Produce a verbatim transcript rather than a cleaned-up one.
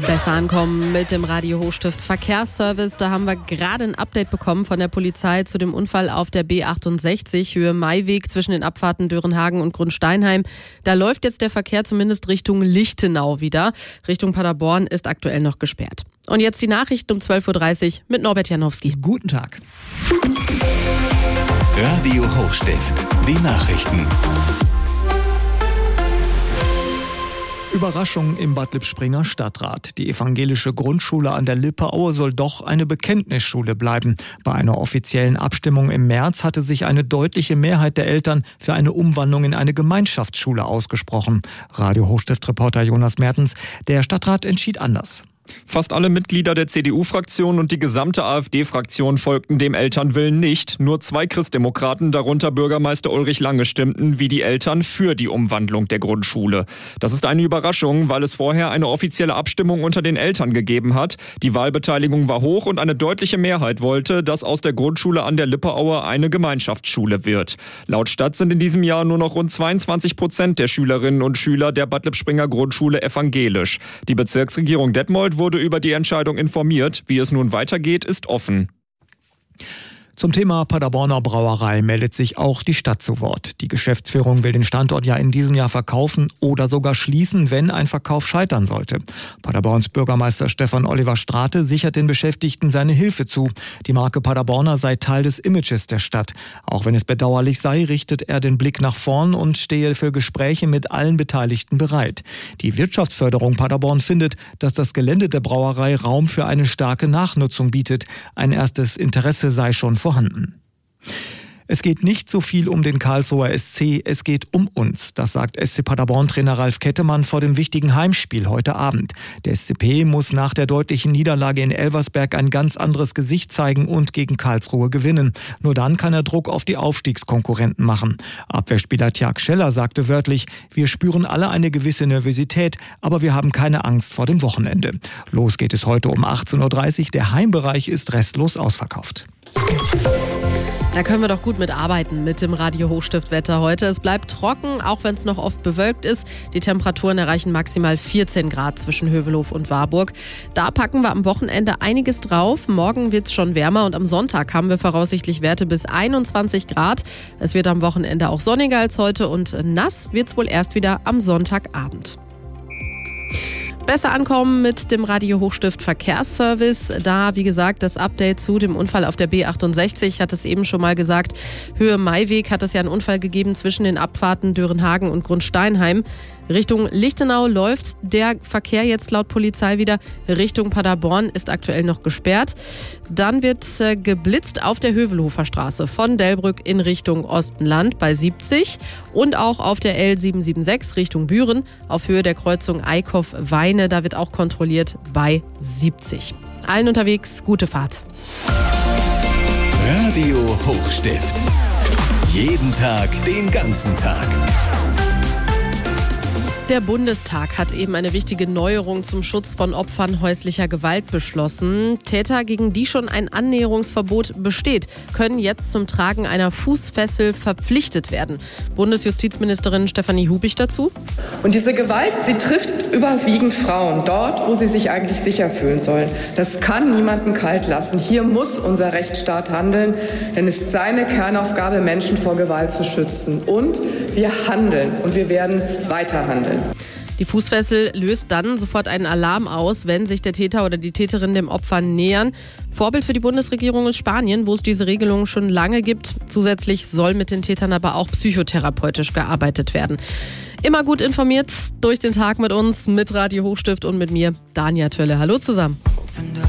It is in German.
Besser ankommen mit dem Radio Hochstift Verkehrsservice. Da haben wir gerade ein Update bekommen von der Polizei zu dem Unfall auf der B achtundsechzig, Höhe Maiweg zwischen den Abfahrten Dörenhagen und Grundsteinheim. Da läuft jetzt der Verkehr zumindest Richtung Lichtenau wieder. Richtung Paderborn ist aktuell noch gesperrt. Und jetzt die Nachrichten um zwölf Uhr dreißig mit Norbert Janowski. Guten Tag. Radio Hochstift, die Nachrichten. Überraschung im Bad Lippspringer Stadtrat. Die evangelische Grundschule an der Lippeaue soll doch eine Bekenntnisschule bleiben. Bei einer offiziellen Abstimmung im März hatte sich eine deutliche Mehrheit der Eltern für eine Umwandlung in eine Gemeinschaftsschule ausgesprochen. Radio Hochstift-Reporter Jonas Mertens, der Stadtrat entschied anders. Fast alle Mitglieder der C D U-Fraktion und die gesamte AfD-Fraktion folgten dem Elternwillen nicht. Nur zwei Christdemokraten, darunter Bürgermeister Ulrich Lange, stimmten wie die Eltern für die Umwandlung der Grundschule. Das ist eine Überraschung, weil es vorher eine offizielle Abstimmung unter den Eltern gegeben hat. Die Wahlbeteiligung war hoch und eine deutliche Mehrheit wollte, dass aus der Grundschule an der Lippeaue eine Gemeinschaftsschule wird. Laut Stadt sind in diesem Jahr nur noch rund zweiundzwanzig Prozent der Schülerinnen und Schüler der Bad Lippspringer Grundschule evangelisch. Die Bezirksregierung Detmold wurde über die Entscheidung informiert. Wie es nun weitergeht, ist offen. Zum Thema Paderborner Brauerei meldet sich auch die Stadt zu Wort. Die Geschäftsführung will den Standort ja in diesem Jahr verkaufen oder sogar schließen, wenn ein Verkauf scheitern sollte. Paderborns Bürgermeister Stefan Oliver Strate sichert den Beschäftigten seine Hilfe zu. Die Marke Paderborner sei Teil des Images der Stadt. Auch wenn es bedauerlich sei, richtet er den Blick nach vorn und stehe für Gespräche mit allen Beteiligten bereit. Die Wirtschaftsförderung Paderborn findet, dass das Gelände der Brauerei Raum für eine starke Nachnutzung bietet. Ein erstes Interesse sei schon vorhanden. vorhanden. Es geht nicht so viel um den Karlsruher S C, es geht um uns. Das sagt S C Paderborn-Trainer Ralf Kettemann vor dem wichtigen Heimspiel heute Abend. Der S C P muss nach der deutlichen Niederlage in Elversberg ein ganz anderes Gesicht zeigen und gegen Karlsruhe gewinnen. Nur dann kann er Druck auf die Aufstiegskonkurrenten machen. Abwehrspieler Tjag Scheller sagte wörtlich: Wir spüren alle eine gewisse Nervosität, aber wir haben keine Angst vor dem Wochenende. Los geht es heute um achtzehn Uhr dreißig. Der Heimbereich ist restlos ausverkauft. Da können wir doch gut mitarbeiten mit dem Radio Hochstift-Wetter heute. Es bleibt trocken, auch wenn es noch oft bewölkt ist. Die Temperaturen erreichen maximal vierzehn Grad zwischen Hövelhof und Warburg. Da packen wir am Wochenende einiges drauf. Morgen wird es schon wärmer und am Sonntag haben wir voraussichtlich Werte bis einundzwanzig Grad. Es wird am Wochenende auch sonniger als heute und nass wird es wohl erst wieder am Sonntagabend. Besser ankommen mit dem Radio Hochstift Verkehrsservice. Da, wie gesagt, das Update zu dem Unfall auf der B achtundsechzig. Ich hatte es eben schon mal gesagt. Höhe Maiweg hat es ja einen Unfall gegeben zwischen den Abfahrten Dörenhagen und Grundsteinheim. Richtung Lichtenau läuft der Verkehr jetzt laut Polizei wieder. Richtung Paderborn ist aktuell noch gesperrt. Dann wird äh, geblitzt auf der Hövelhofer Straße von Delbrück in Richtung Ostenland bei siebzig und auch auf der L siebenhundertsechsundsiebzig Richtung Büren auf Höhe der Kreuzung Eickhoff-Weine. Da wird auch kontrolliert bei siebzig. Allen unterwegs gute Fahrt. Radio Hochstift. Jeden Tag, den ganzen Tag. Der Bundestag hat eben eine wichtige Neuerung zum Schutz von Opfern häuslicher Gewalt beschlossen. Täter, gegen die schon ein Annäherungsverbot besteht, können jetzt zum Tragen einer Fußfessel verpflichtet werden. Bundesjustizministerin Stefanie Hubich dazu. Und diese Gewalt, sie trifft überwiegend Frauen, dort, wo sie sich eigentlich sicher fühlen sollen. Das kann niemanden kalt lassen. Hier muss unser Rechtsstaat handeln, denn es ist seine Kernaufgabe, Menschen vor Gewalt zu schützen. Und wir handeln und wir werden weiter handeln. Die Fußfessel löst dann sofort einen Alarm aus, wenn sich der Täter oder die Täterin dem Opfer nähern. Vorbild für die Bundesregierung ist Spanien, wo es diese Regelung schon lange gibt. Zusätzlich soll mit den Tätern aber auch psychotherapeutisch gearbeitet werden. Immer gut informiert durch den Tag mit uns, mit Radio Hochstift und mit mir, Dania Tölle. Hallo zusammen.